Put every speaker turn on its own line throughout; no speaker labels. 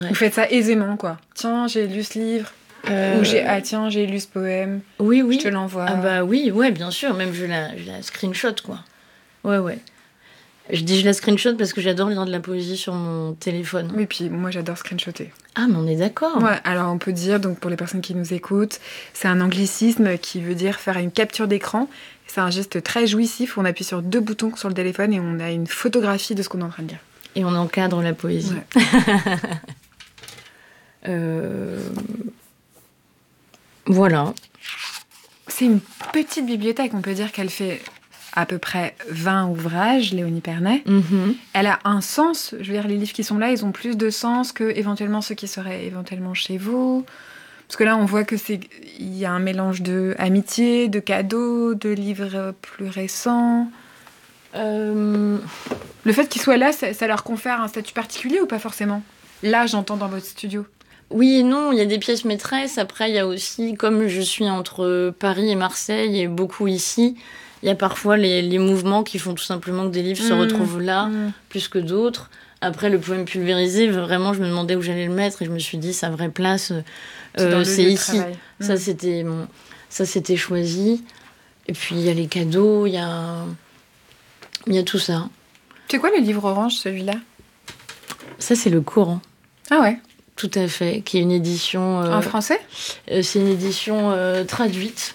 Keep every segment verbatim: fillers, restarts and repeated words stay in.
Ouais.
Vous faites ça aisément, quoi. Tiens, j'ai lu ce livre.
Euh...
Ou j'ai, ah tiens, j'ai lu ce poème.
Oui, oui.
Je te l'envoie.
Ah bah oui, ouais, bien sûr. Même je la, je la screenshot, quoi. Ouais, ouais. Je dis je la screenshot parce que j'adore lire de la poésie sur mon téléphone.
Oui, puis moi j'adore screenshotter.
Ah, mais on est d'accord.
Ouais, alors on peut dire, donc pour les personnes qui nous écoutent, c'est un anglicisme qui veut dire faire une capture d'écran. C'est un geste très jouissif où on appuie sur deux boutons sur le téléphone et on a une photographie de ce qu'on est en train de dire.
Et on encadre la poésie.
Ouais.
euh... Voilà.
C'est une petite bibliothèque, on peut dire qu'elle fait à peu près vingt ouvrages, Léonie Pernet.
Mm-hmm.
Elle a un sens, je veux dire, les livres qui sont là, ils ont plus de sens que éventuellement ceux qui seraient éventuellement chez vous. Parce que là, on voit que c'est, il y a un mélange de amitié, de cadeaux, de livres plus récents.
Euh...
Le fait qu'ils soient là, ça, ça leur confère un statut particulier ou pas forcément ? Là, j'entends dans votre studio.
Oui et non, il y a des pièces maîtresses. Après, il y a aussi, comme je suis entre Paris et Marseille et beaucoup ici, il y a parfois les, les mouvements qui font tout simplement que des livres mmh. se retrouvent là, mmh. plus que d'autres. Après, le poème pulvérisé, vraiment, je me demandais où j'allais le mettre et je me suis dit, sa vraie place, euh, c'est, c'est ici. Mmh. Ça, c'était, bon, ça, c'était choisi. Et puis, il y a les cadeaux, il y a, il y a tout ça.
C'est quoi le livre orange, celui-là ?
Ça, c'est le Coran.
Ah ouais ?
Tout à fait, qui est une édition... Euh,
en français ?
euh, C'est une édition euh, traduite.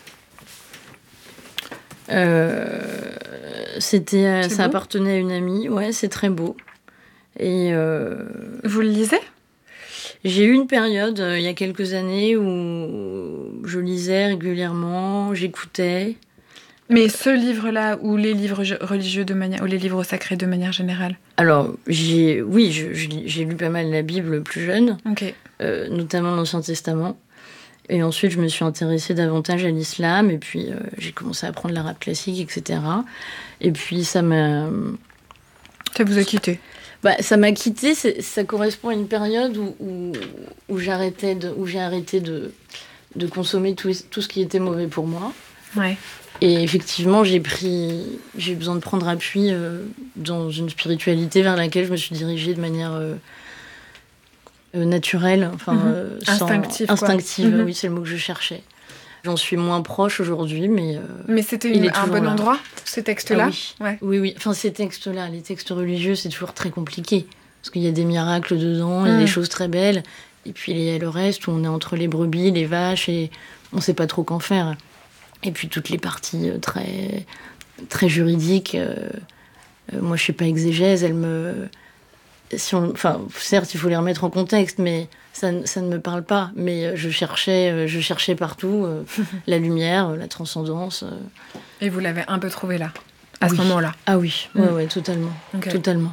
Euh, c'était, euh, ça beau. Appartenait à une amie. Ouais, c'est très beau. Et euh,
vous le lisez ?
J'ai eu une période, euh, il y a quelques années, où je lisais régulièrement, j'écoutais.
Mais ce livre-là, ou les livres religieux de manière, ou les livres sacrés de manière générale ?
Alors, j'ai, oui, je, je, j'ai lu pas mal la Bible plus jeune,
okay.
euh, notamment l'Ancien Testament. Et ensuite, je me suis intéressée davantage à l'islam, et puis euh, j'ai commencé à apprendre l'arabe classique, et cetera. Et puis, ça m'a...
Ça vous a quitté ?
Bah, ça m'a quitté, ça correspond à une période où, où, où, j'arrêtais de, où j'ai arrêté de, de consommer tout, tout ce qui était mauvais pour moi.
Ouais.
Et effectivement, j'ai pris, j'ai eu besoin de prendre appui euh, dans une spiritualité vers laquelle je me suis dirigée de manière euh, euh, naturelle, enfin
mmh.
euh, sans,
instinctive.
Instinctive,
mmh.
oui, c'est le mot que je cherchais. J'en suis moins proche aujourd'hui, mais. Euh,
mais c'était une, un bon
là.
endroit, ces textes-là.
Ah oui.
Ouais.
oui, oui. Enfin, ces textes-là, les textes religieux, c'est toujours très compliqué parce qu'il y a des miracles dedans, il mmh. y a des choses très belles, et puis il y a le reste où on est entre les brebis, les vaches, et on sait pas trop qu'en faire. Et puis toutes les parties très, très juridiques. Euh, euh, moi, je suis pas exégèse. Elle me, si on, enfin, certes, il faut les remettre en contexte, mais ça, ça ne me parle pas. Mais je cherchais, je cherchais partout euh, la lumière, la transcendance. Euh.
Et vous l'avez un peu trouvé là, à
oui.
ce moment-là.
Ah oui, ouais, mmh. ouais, totalement, okay. totalement.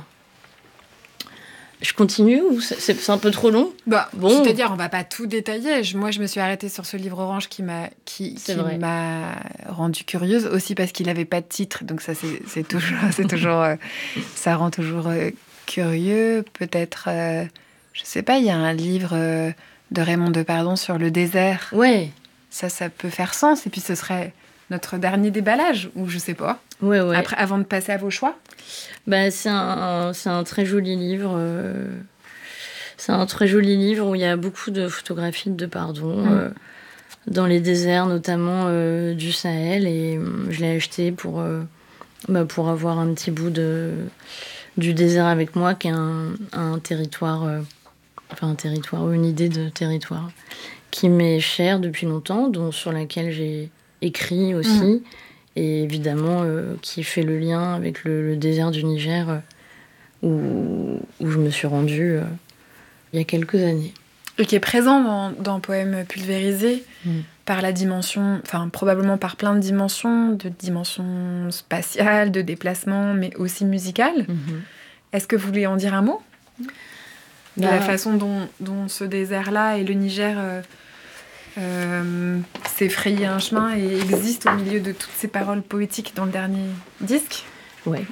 Je continue ou c'est, c'est un peu trop long ?
Bah, bon. C'est-à-dire, on va pas tout détailler. Je, moi, je me suis arrêtée sur ce livre orange qui m'a, qui, qui m'a rendue curieuse, aussi parce qu'il avait pas de titre. Donc ça, c'est, c'est toujours, c'est toujours, euh, ça rend toujours euh, curieux. Peut-être, euh, je sais pas, il y a un livre euh, de Raymond Depardon sur le désert.
Ouais.
Ça, ça peut faire sens. Et puis, ce serait notre dernier déballage, ou je sais pas.
Ouais, ouais.
Après, avant de passer à vos choix.
Bah, c'est un, c'est un très joli livre. Euh, c'est un très joli livre où il y a beaucoup de photographies de Depardon, mmh. euh, dans les déserts, notamment euh, du Sahel. Et euh, je l'ai acheté pour, euh, bah, pour avoir un petit bout de, du désert avec moi, qui est un, un territoire, euh, enfin un territoire, ou une idée de territoire, qui m'est chère depuis longtemps, dont, sur laquelle j'ai écrit aussi. Mmh. Et évidemment, euh, qui fait le lien avec le, le désert du Niger, euh, où, où je me suis rendue euh, il y a quelques années.
Et qui est présent dans, dans Poème pulvérisé,
mm.
par la dimension, enfin probablement par plein de dimensions, de dimensions spatiales, de déplacement, mais aussi musicales. Mm-hmm. Est-ce que vous voulez en dire un mot ? De bah, la façon dont, dont ce désert-là et le Niger... Euh, Euh, s'est frayé un chemin et existe au milieu de toutes ces paroles poétiques dans le dernier disque.
Ouais.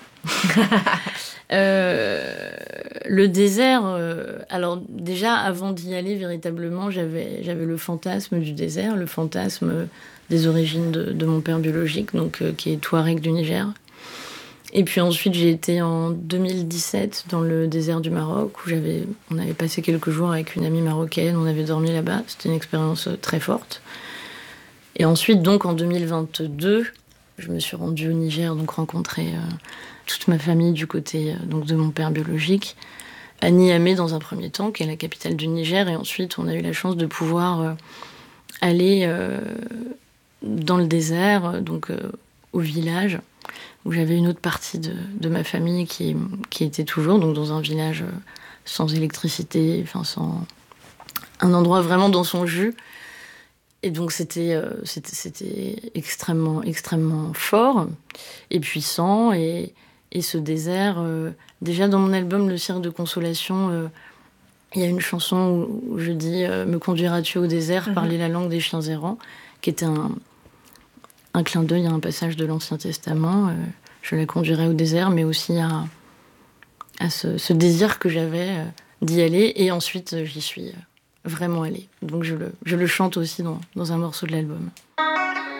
euh, le désert, euh, alors déjà avant d'y aller véritablement, j'avais, j'avais le fantasme du désert, le fantasme des origines de, de mon père biologique, donc, euh, qui est Touareg du Niger. Et puis ensuite, j'ai été en deux mille dix-sept dans le désert du Maroc, où j'avais, on avait passé quelques jours avec une amie marocaine, on avait dormi là-bas. C'était une expérience très forte. Et ensuite, donc, en deux mille vingt-deux, je me suis rendue au Niger, donc rencontrer euh, toute ma famille du côté euh, donc de mon père biologique, à Niamey dans un premier temps, qui est la capitale du Niger. Et ensuite, on a eu la chance de pouvoir euh, aller euh, dans le désert, donc euh, au village, où j'avais une autre partie de, de ma famille qui, qui était toujours donc dans un village sans électricité, enfin sans un endroit vraiment dans son jus. Et donc c'était, euh, c'était, c'était extrêmement, extrêmement fort et puissant. Et, et ce désert, euh, déjà dans mon album Le Cirque de Consolation, euh, il y a une chanson où, où je dis euh, « Me conduiras-tu au désert, mm-hmm. parler la langue des chiens errants », qui était un... un clin d'œil à un passage de l'Ancien Testament. Euh, je la conduirais au désert, mais aussi à, à ce, ce désir que j'avais euh, d'y aller. Et ensuite, euh, j'y suis euh, vraiment allée. Donc je le, je le chante aussi dans, dans un morceau de l'album.